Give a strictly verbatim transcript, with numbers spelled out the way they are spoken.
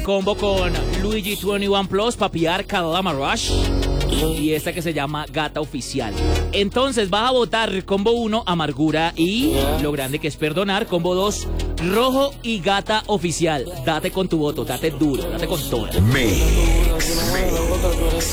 combo con Luigi veintiuno Plus, Papiar, Calama Rush. Y esta que se llama Gata Oficial. Entonces vas a votar combo uno, Amargura y Lo Grande que es Perdonar. Combo dos, Rojo y Gata Oficial. Date con tu voto, date duro, date con todo. Mix, mix.